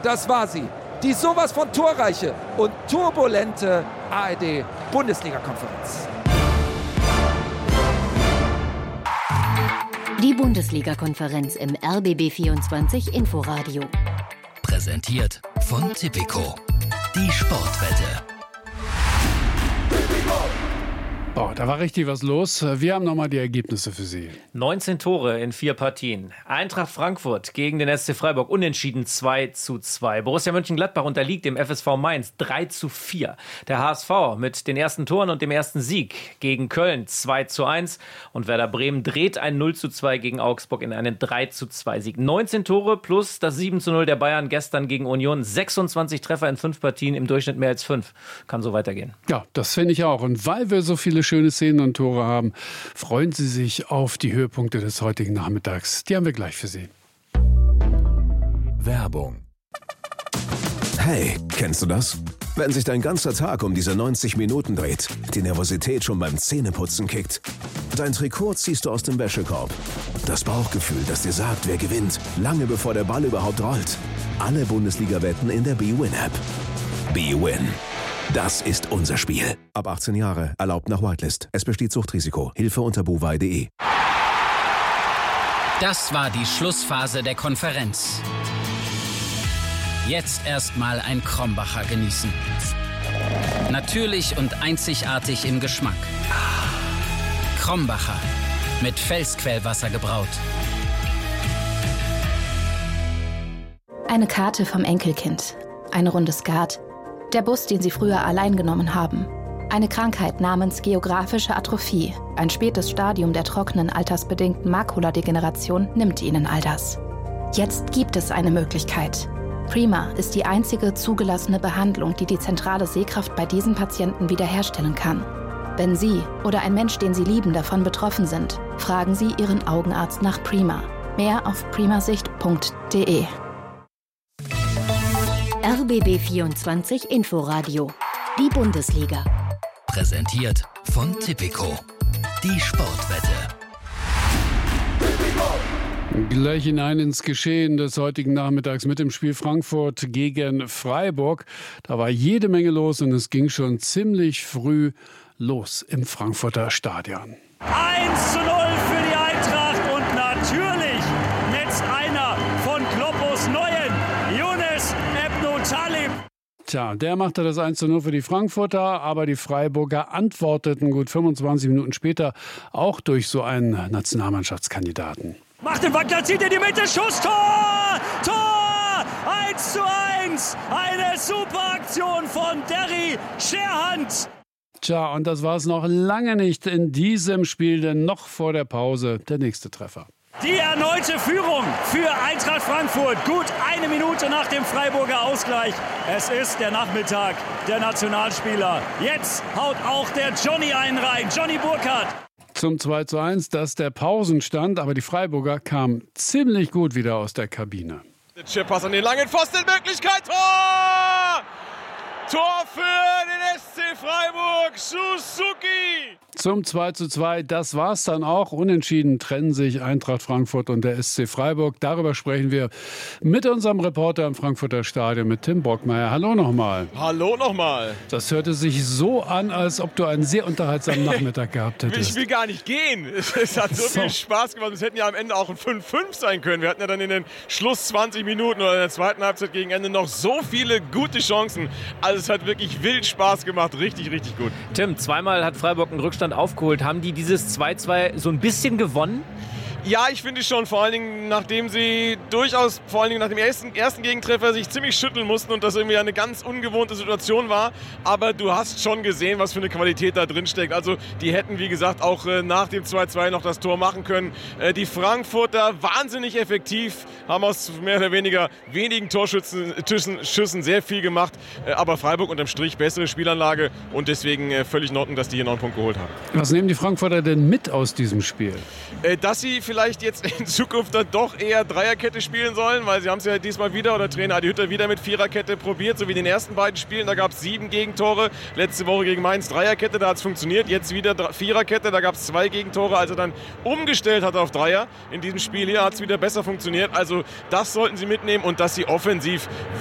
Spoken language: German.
das war sie. Die sowas von torreiche und turbulente ARD-Bundesliga-Konferenz. Die Bundesliga-Konferenz im RBB24 Inforadio. Präsentiert von Tipico. Die Sportwette. Oh, da war richtig was los. Wir haben nochmal die Ergebnisse für Sie. 19 Tore in 4 Partien. Eintracht Frankfurt gegen den SC Freiburg unentschieden 2:2. Borussia Mönchengladbach unterliegt dem FSV Mainz 3:4. Der HSV mit den ersten Toren und dem ersten Sieg gegen Köln 2:1. Und Werder Bremen dreht ein 0:2 gegen Augsburg in einen 3:2 Sieg. 19 Tore plus das 7:0 der Bayern gestern gegen Union. 26 Treffer in 5 Partien, im Durchschnitt mehr als 5. Kann so weitergehen. Ja, das finde ich auch. Und weil wir so viele schöne Szenen und Tore haben, freuen Sie sich auf die Höhepunkte des heutigen Nachmittags. Die haben wir gleich für Sie. Werbung. Hey, kennst du das? Wenn sich dein ganzer Tag um diese 90 Minuten dreht, die Nervosität schon beim Zähneputzen kickt. Dein Trikot ziehst du aus dem Wäschekorb. Das Bauchgefühl, das dir sagt, wer gewinnt, lange bevor der Ball überhaupt rollt. Alle Bundesliga-Wetten in der bwin-App. bwin. Das ist unser Spiel. Ab 18 Jahre, erlaubt nach Whitelist. Es besteht Suchtrisiko. Hilfe unter buwei.de. Das war die Schlussphase der Konferenz. Jetzt erstmal ein Krombacher genießen. Natürlich und einzigartig im Geschmack. Krombacher. Mit Felsquellwasser gebraut. Eine Karte vom Enkelkind. Eine Runde Skat. Der Bus, den sie früher allein genommen haben. Eine Krankheit namens geografische Atrophie. Ein spätes Stadium der trockenen, altersbedingten Makuladegeneration nimmt ihnen all das. Jetzt gibt es eine Möglichkeit. Prima ist die einzige zugelassene Behandlung, die die zentrale Sehkraft bei diesen Patienten wiederherstellen kann. Wenn Sie oder ein Mensch, den Sie lieben, davon betroffen sind, fragen Sie Ihren Augenarzt nach Prima. Mehr auf primasicht.de. RBB24 Inforadio. Die Bundesliga. Präsentiert von Tipico. Die Sportwette. Gleich hinein ins Geschehen des heutigen Nachmittags mit dem Spiel Frankfurt gegen Freiburg. Da war jede Menge los und es ging schon ziemlich früh los im Frankfurter Stadion. 1:0 für die Eintracht und natürlich mit einer von Kloppos neuen Younes Ebnou-Talib. Tja, der machte das 1:0 für die Frankfurter, aber die Freiburger antworteten gut 25 Minuten später auch durch so einen Nationalmannschaftskandidaten. Macht den Wackler, zieht in die Mitte, Schuss, Tor! Tor! 1:1. Eine super Aktion von Derry Scherhand. Tja, und das war es noch lange nicht in diesem Spiel, denn noch vor der Pause der nächste Treffer. Die erneute Führung für Eintracht Frankfurt. Gut 1 Minute nach dem Freiburger Ausgleich. Es ist der Nachmittag der Nationalspieler. Jetzt haut auch der Johnny einen rein. Johnny Burkhardt. Zum 2:1, das ist der Pausenstand, aber die Freiburger kamen ziemlich gut wieder aus der Kabine. Der Chippass an den langen Pfosten, Möglichkeit, Tor! Tor für den SC Freiburg, Suzuki! Zum 2:2, das war's dann auch. Unentschieden trennen sich Eintracht Frankfurt und der SC Freiburg. Darüber sprechen wir mit unserem Reporter im Frankfurter Stadion, mit Tim Bockmeier. Hallo nochmal. Hallo nochmal. Das hörte sich so an, als ob du einen sehr unterhaltsamen Nachmittag gehabt hättest. Ich will gar nicht gehen. Es hat so viel Spaß gemacht. Es hätten ja am Ende auch ein 5:5 sein können. Wir hatten ja dann in den Schluss 20 Minuten oder in der zweiten Halbzeit gegen Ende noch so viele gute Chancen. Also es hat wirklich wild Spaß gemacht. Richtig, richtig gut. Tim, zweimal hat Freiburg einen Rückstand aufgeholt. Haben die dieses 2:2 so ein bisschen gewonnen? Ja, ich finde schon, vor allen Dingen, nachdem sie durchaus, vor allen Dingen nach dem ersten Gegentreffer sich ziemlich schütteln mussten und das irgendwie eine ganz ungewohnte Situation war. Aber du hast schon gesehen, was für eine Qualität da drin steckt. Also die hätten, wie gesagt, auch nach dem 2:2 noch das Tor machen können. Die Frankfurter wahnsinnig effektiv, haben aus mehr oder weniger wenigen Torschüssen sehr viel gemacht. Aber Freiburg unterm Strich bessere Spielanlage und deswegen völlig in Ordnung, dass die hier noch einen Punkt geholt haben. Was nehmen die Frankfurter denn mit aus diesem Spiel? Dass sie vielleicht jetzt in Zukunft dann doch eher Dreierkette spielen sollen, weil sie haben es ja diesmal wieder, oder Trainer Adi Hütter wieder mit Viererkette probiert, so wie in den ersten beiden Spielen, da gab es 7 Gegentore, letzte Woche gegen Mainz Dreierkette, da hat es funktioniert, jetzt wieder Viererkette, da gab es 2 Gegentore, als er dann umgestellt hat auf Dreier. In diesem Spiel hier hat es wieder besser funktioniert, also das sollten sie mitnehmen und dass sie offensiv